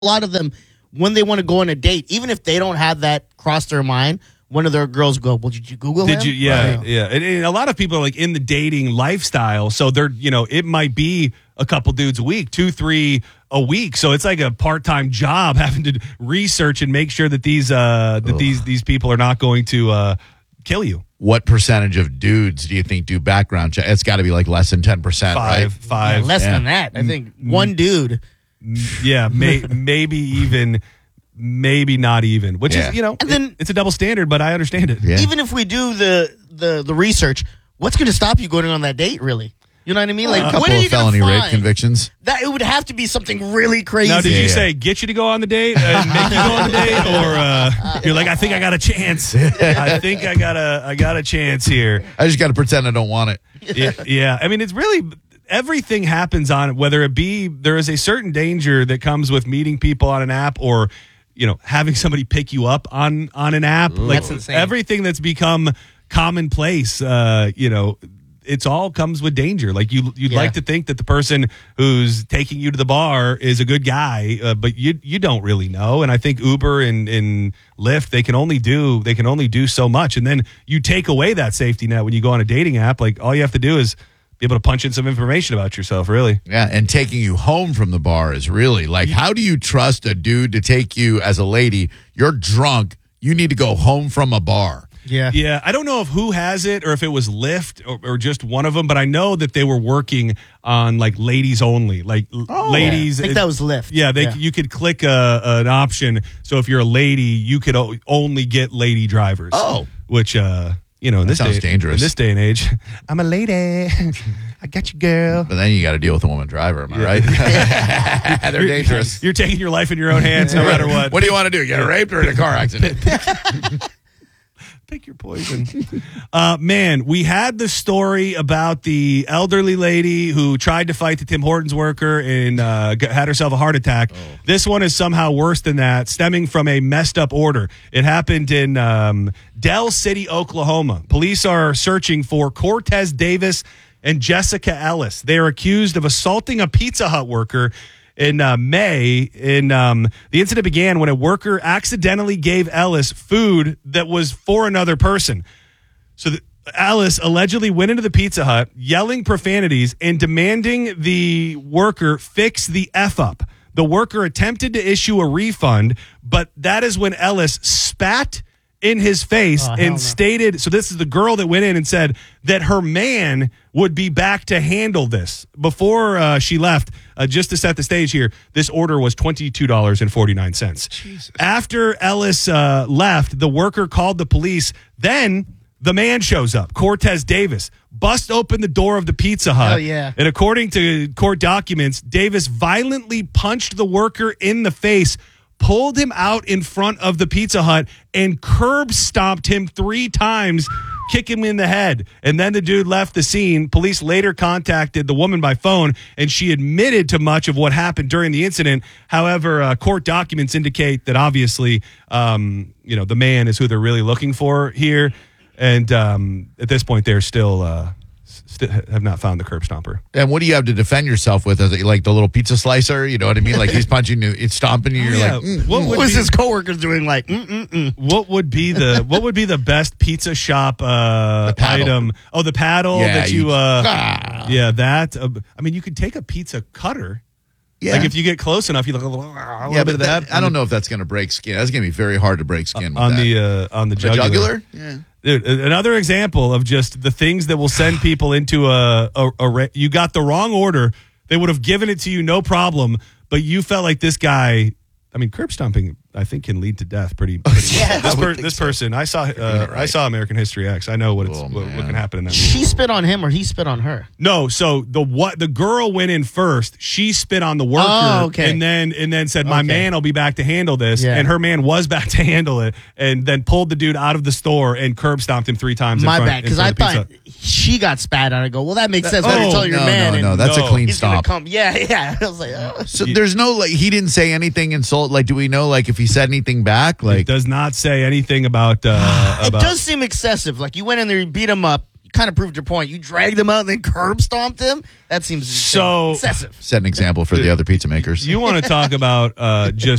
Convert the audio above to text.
lot of them, when they want to go on a date, even if they don't have that cross their mind, one of their girls go, well, did you Google him? Did you? Yeah, right. Yeah. And a lot of people are like in the dating lifestyle. So they're, it might be a couple dudes a week, 2-3 a week. So it's like a part-time job having to research and make sure that these people are not going to kill you. What percentage of dudes do you think do background check? It's got to be like less than 10%, right? Five. Yeah, less than that. I think one dude. Yeah, maybe even. Maybe not even, which is, and then it's a double standard, but I understand it. Yeah. Even if we do the research, what's going to stop you going on that date, really? You know what I mean? Like, a couple of felony rape convictions. That it would have to be something really crazy. Now, did you say get you to go on the date and make you go on the date, or you're like, I think I got a chance. I think I got a chance here. I just got to pretend I don't want it. Yeah. I mean, it's really everything happens on it. Whether it be there is a certain danger that comes with meeting people on an app, or having somebody pick you up on an app. Like, that's insane. Everything that's become commonplace, it's all comes with danger. Like you'd like to think that the person who's taking you to the bar is a good guy, but you don't really know. And I think Uber and Lyft, they can only do so much. And then you take away that safety net when you go on a dating app. Like all you have to do is be able to punch in some information about yourself, really. Yeah, and taking you home from the bar is really like, how do you trust a dude to take you as a lady? You're drunk. You need to go home from a bar. Yeah. I don't know if who has it or if it was Lyft or just one of them, but I know that they were working on like ladies only, like ladies. I think that was Lyft. Yeah, you could click an option. So if you're a lady, you could only get lady drivers. Oh, which in this sounds dangerous. In this day and age, I'm a lady. I got you, girl. But then you got to deal with a woman driver, am I right? They're dangerous. You're taking your life in your own hands no matter what. What do you want to do? Get raped or in a car accident? Pick your poison. Man, we had the story about the elderly lady who tried to fight the Tim Hortons worker and had herself a heart attack. Oh. This one is somehow worse than that, stemming from a messed up order. It happened in Del City, Oklahoma. Police are searching for Cortez Davis and Jessica Ellis. They are accused of assaulting a Pizza Hut worker in May. The incident began when a worker accidentally gave Ellis food that was for another person. So Ellis allegedly went into the Pizza Hut yelling profanities and demanding the worker fix the F up. The worker attempted to issue a refund, but that is when Ellis spat in his face and stated, so this is the girl that went in and said that her man would be back to handle this. Before she left, just to set the stage here, this order was $22.49. Jesus. After Ellis left, the worker called the police. Then the man shows up, Cortez Davis, busts open the door of the Pizza Hut. Oh, yeah. And according to court documents, Davis violently punched the worker in the face, pulled him out in front of the Pizza Hut, and curb stomped him 3 times, kick him in the head. And then the dude left the scene. Police later contacted the woman by phone, and she admitted to much of what happened during the incident. However, court documents indicate that obviously, the man is who they're really looking for here. And at this point, they're still have not found the curb stomper. And what do you have to defend yourself with? Is it like the little pizza slicer? You know what I mean? Like he's punching you, it's stomping you. You're like, what was his coworkers doing? Like, What would be the best pizza shop item? Oh, the paddle that you. That. I mean, you could take a pizza cutter. Yeah. Like if you get close enough, you look a little bit of that. I don't know if that's going to break skin. That's going to be very hard to break skin on the jugular. Yeah. Dude, another example of just the things that will send people into you got the wrong order. They would have given it to you no problem, but you felt like this guy. I mean, curb stomping, I think, can lead to death. Pretty yeah, this person, I saw American History X. I know what can happen in that movie. She spit on him, or he spit on her. No, so the girl went in first. She spit on the worker, and then said, "My man will be back to handle this." Yeah. And her man was back to handle it, and then pulled the dude out of the store and curb stomped him 3 times. My bad, because I thought she got spat on. I go, well, that makes sense. You're telling your man. No, that's a clean he's stop. Yeah. I was like, oh. So there's no he didn't say anything insult. Like, do we know if he said anything back? Like, it does not say anything about. It does seem excessive. Like you went in there, you beat him up, kind of proved your point. You dragged him out and then curb stomped him. That seems So- excessive. Set an example for the other pizza makers. You want to talk about just